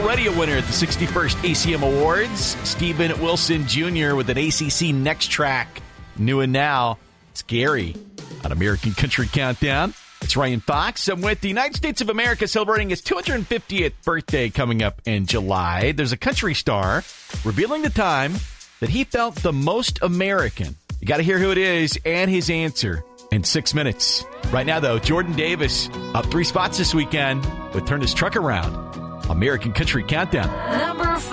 already a winner at the 61st ACM Awards. Stephen Wilson Jr. with an ACC Next Track. New and now, it's Gary on American Country Countdown. It's Ryan Fox. I'm with the United States of America celebrating his 250th birthday coming up in July. There's a country star revealing the time that he felt the most American. You got to hear who it is and his answer in 6 minutes. Right now, though, Jordan Davis up 3 spots this weekend with Turn His Truck Around. American Country Countdown. Number 5.